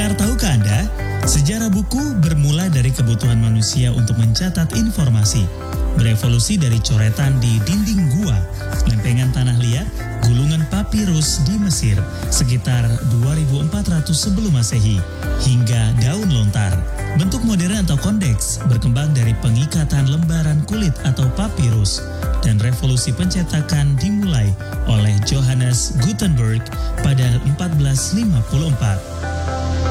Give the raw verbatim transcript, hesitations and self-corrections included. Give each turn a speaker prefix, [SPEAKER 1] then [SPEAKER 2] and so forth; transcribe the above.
[SPEAKER 1] Pendengar, tahukah Anda? Sejarah buku bermula dari kebutuhan manusia untuk mencatat informasi. Berevolusi dari coretan di dinding gua, lempengan tanah liat, gulungan papirus di Mesir sekitar dua ribu empat ratus sebelum Masehi, hingga daun lontar. Bentuk modern atau kondeks berkembang dari pengikatan lembaran kulit atau papirus, dan revolusi pencetakan dimulai oleh Johannes Gutenberg pada empat belas lima puluh empat.